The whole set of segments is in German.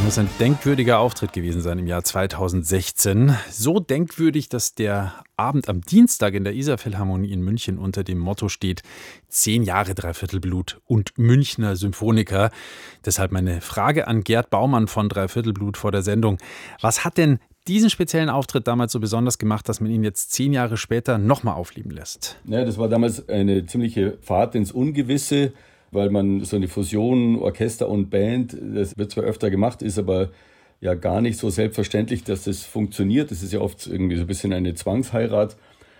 Muss ein denkwürdiger Auftritt gewesen sein im Jahr 2016. So denkwürdig, dass der Abend am Dienstag in der Isar-Philharmonie in München unter dem Motto steht: 10 Jahre Dreiviertelblut und Münchner Symphoniker. Deshalb meine Frage an Gerd Baumann von Dreiviertelblut vor der Sendung. Was hat denn diesen speziellen Auftritt damals so besonders gemacht, dass man ihn jetzt 10 Jahre später nochmal aufleben lässt? Ja, das war damals eine ziemliche Fahrt ins Ungewisse, weil man so eine Fusion Orchester und Band, das wird zwar öfter gemacht, ist aber ja gar nicht so selbstverständlich, dass das funktioniert. Das ist ja oft irgendwie so ein bisschen eine Zwangsheirat.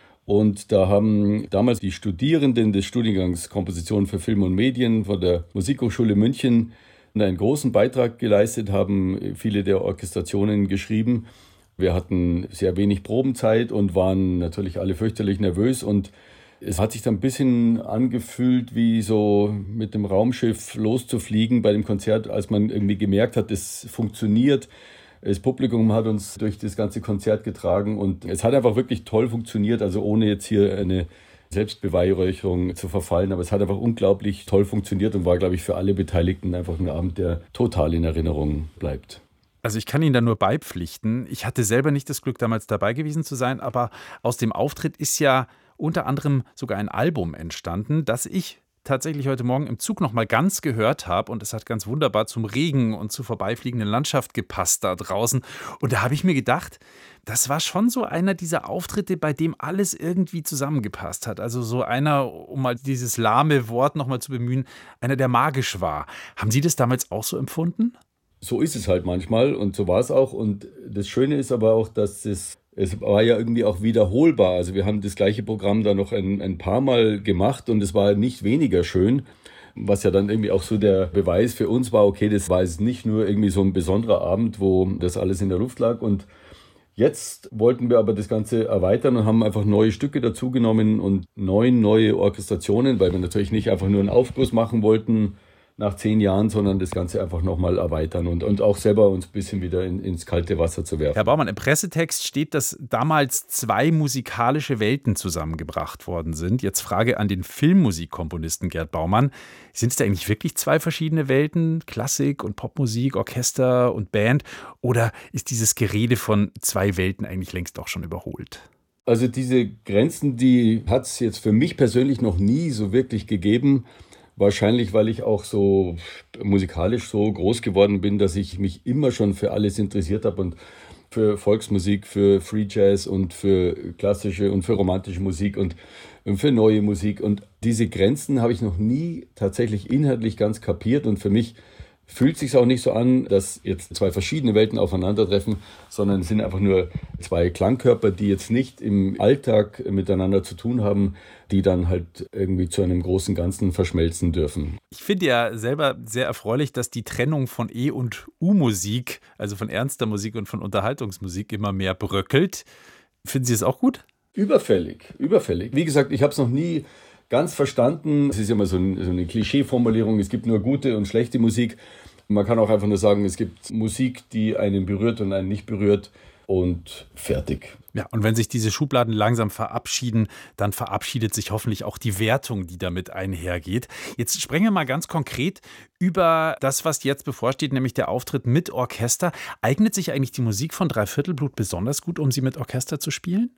Und da haben damals die Studierenden des Studiengangs Komposition für Film und Medien von der Musikhochschule München einen großen Beitrag geleistet, haben viele der Orchestrationen geschrieben. Wir hatten sehr wenig Probenzeit und waren natürlich alle fürchterlich nervös, und es hat sich dann ein bisschen angefühlt, wie so mit dem Raumschiff loszufliegen bei dem Konzert, als man irgendwie gemerkt hat, es funktioniert. Das Publikum hat uns durch das ganze Konzert getragen und es hat einfach wirklich toll funktioniert, also ohne jetzt hier eine Selbstbeweihräucherung zu verfallen, aber es hat einfach unglaublich toll funktioniert und war, glaube ich, für alle Beteiligten einfach ein Abend, der total in Erinnerung bleibt. Also ich kann Ihnen da nur beipflichten. Ich hatte selber nicht das Glück, damals dabei gewesen zu sein, aber aus dem Auftritt ist ja unter anderem sogar ein Album entstanden, das ich tatsächlich heute Morgen im Zug noch mal ganz gehört habe, und es hat ganz wunderbar zum Regen und zur vorbeifliegenden Landschaft gepasst da draußen. Und da habe ich mir gedacht, das war schon so einer dieser Auftritte, bei dem alles irgendwie zusammengepasst hat. Also so einer, um mal dieses lahme Wort noch mal zu bemühen, einer, der magisch war. Haben Sie das damals auch so empfunden? So ist es halt manchmal und so war es auch. Und das Schöne ist aber auch, dass es war ja irgendwie auch wiederholbar. Also wir haben das gleiche Programm da noch ein paar Mal gemacht und es war nicht weniger schön. Was ja dann irgendwie auch so der Beweis für uns war, okay, das war jetzt nicht nur irgendwie so ein besonderer Abend, wo das alles in der Luft lag. Und jetzt wollten wir aber das Ganze erweitern und haben einfach neue Stücke dazugenommen und 9 neue Orchestrationen, weil wir natürlich nicht einfach nur einen Aufguss machen wollten nach 10 Jahren, sondern das Ganze einfach nochmal erweitern und auch selber uns ein bisschen wieder ins kalte Wasser zu werfen. Herr Baumann, im Pressetext steht, dass damals 2 musikalische Welten zusammengebracht worden sind. Jetzt Frage an den Filmmusikkomponisten Gerd Baumann. Sind es da eigentlich wirklich 2 verschiedene Welten, Klassik und Popmusik, Orchester und Band? Oder ist dieses Gerede von 2 Welten eigentlich längst auch schon überholt? Also diese Grenzen, die hat es jetzt für mich persönlich noch nie so wirklich gegeben. Wahrscheinlich, weil ich auch so musikalisch so groß geworden bin, dass ich mich immer schon für alles interessiert habe und für Volksmusik, für Free Jazz und für klassische und für romantische Musik und für neue Musik. Und diese Grenzen habe ich noch nie tatsächlich inhaltlich ganz kapiert, und für mich fühlt es sich auch nicht so an, dass jetzt 2 verschiedene Welten aufeinandertreffen, sondern es sind einfach nur 2 Klangkörper, die jetzt nicht im Alltag miteinander zu tun haben, die dann halt irgendwie zu einem großen Ganzen verschmelzen dürfen. Ich finde ja selber sehr erfreulich, dass die Trennung von E- und U-Musik, also von ernster Musik und von Unterhaltungsmusik, immer mehr bröckelt. Finden Sie es auch gut? Überfällig. Wie gesagt, ich habe es noch nie ganz verstanden. Es ist ja immer so eine Klischeeformulierung, es gibt nur gute und schlechte Musik. Man kann auch einfach nur sagen, es gibt Musik, die einen berührt und einen nicht berührt, und fertig. Ja, und wenn sich diese Schubladen langsam verabschieden, dann verabschiedet sich hoffentlich auch die Wertung, die damit einhergeht. Jetzt sprechen wir mal ganz konkret über das, was jetzt bevorsteht, nämlich der Auftritt mit Orchester. Eignet sich eigentlich die Musik von Dreiviertelblut besonders gut, um sie mit Orchester zu spielen?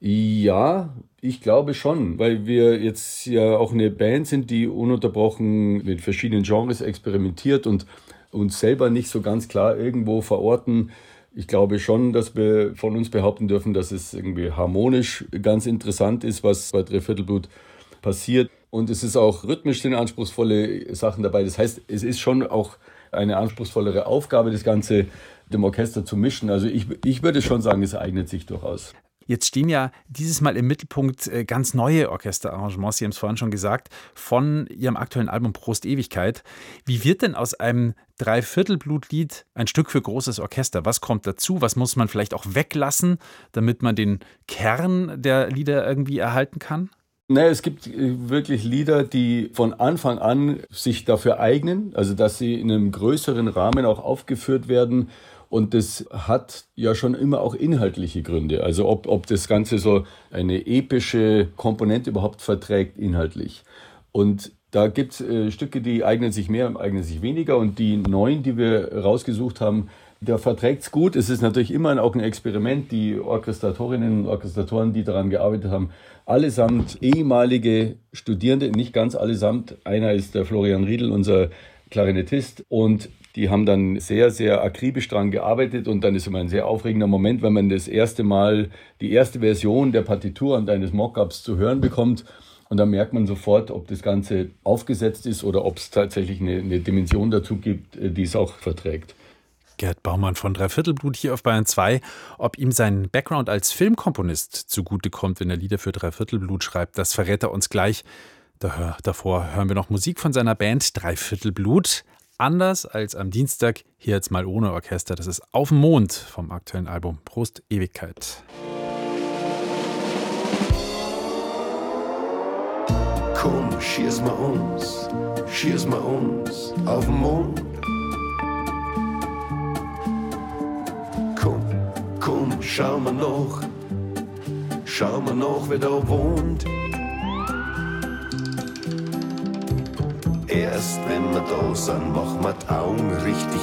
Ja, ich glaube schon, weil wir jetzt ja auch eine Band sind, die ununterbrochen mit verschiedenen Genres experimentiert und uns selber nicht so ganz klar irgendwo verorten. Ich glaube schon, dass wir von uns behaupten dürfen, dass es irgendwie harmonisch ganz interessant ist, was bei Dreiviertelblut passiert. Und es ist auch rhythmisch sind anspruchsvolle Sachen dabei. Das heißt, es ist schon auch eine anspruchsvollere Aufgabe, das Ganze dem Orchester zu mischen. Also ich würde schon sagen, es eignet sich durchaus. Jetzt stehen ja dieses Mal im Mittelpunkt ganz neue Orchesterarrangements, Sie haben es vorhin schon gesagt, von Ihrem aktuellen Album Prost Ewigkeit. Wie wird denn aus einem Dreiviertelblutlied ein Stück für großes Orchester? Was kommt dazu? Was muss man vielleicht auch weglassen, damit man den Kern der Lieder irgendwie erhalten kann? Naja, es gibt wirklich Lieder, die von Anfang an sich dafür eignen, also dass sie in einem größeren Rahmen auch aufgeführt werden. Und das hat ja schon immer auch inhaltliche Gründe. Also ob das Ganze so eine epische Komponente überhaupt verträgt inhaltlich. Und da gibt es Stücke, die eignen sich mehr, eignen sich weniger. Und die 9, die wir rausgesucht haben, Der verträgt es gut. Es ist natürlich immer auch ein Experiment. Die Orchestratorinnen und Orchestratoren, die daran gearbeitet haben, allesamt ehemalige Studierende, nicht ganz allesamt. Einer ist der Florian Riedl, unser Klarinettist. Und die haben dann sehr, sehr akribisch daran gearbeitet. Und dann ist immer ein sehr aufregender Moment, wenn man das erste Mal die erste Version der Partitur und eines Mockups zu hören bekommt. Und dann merkt man sofort, ob das Ganze aufgesetzt ist oder ob es tatsächlich eine Dimension dazu gibt, die es auch verträgt. Gerd Baumann von Dreiviertelblut hier auf Bayern 2. Ob ihm sein Background als Filmkomponist zugutekommt, wenn er Lieder für Dreiviertelblut schreibt, das verrät er uns gleich. Davor hören wir noch Musik von seiner Band Dreiviertelblut. Anders als am Dienstag, hier jetzt mal ohne Orchester. Das ist Auf dem Mond vom aktuellen Album Prost Ewigkeit. Komm, schieß mal uns auf den Mond. Komm, schau mal noch, wer da wohnt. Erst wenn wir da sind, machen wir die Augen richtig